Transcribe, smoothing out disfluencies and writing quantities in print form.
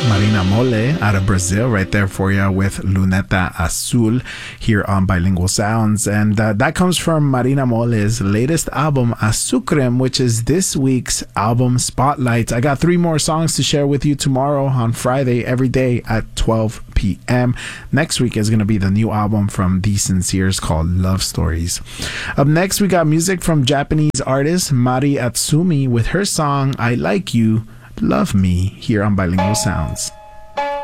Marina Mole out of Brazil, right there for you with Luneta Azul here on Bilingual Sounds. And that comes from Marina Mole's latest album, Azukrem, which is this week's album spotlight. I got 3 more songs to share with you tomorrow on Friday, every day at 12 p.m. Next week is going to be the new album from The Sinceres called Love Stories. Up next, we got music from Japanese artist Mari Atsumi with her song I Like You, Love Me here on Bilingual Sounds.